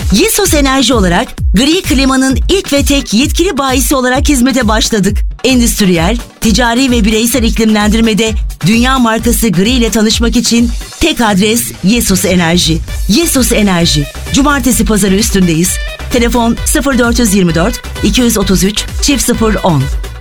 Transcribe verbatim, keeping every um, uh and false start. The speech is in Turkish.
Yesos Enerji olarak gri klimanın ilk ve tek yetkili bayisi olarak hizmete başladık. Endüstriyel, ticari ve bireysel iklimlendirmede dünya markası gri ile tanışmak için tek adres Yesos Enerji. Yesos Enerji. Cumartesi pazarı üstündeyiz. Telefon sıfır dört yüz yirmi dört iki yüz otuz üç çift sıfır on.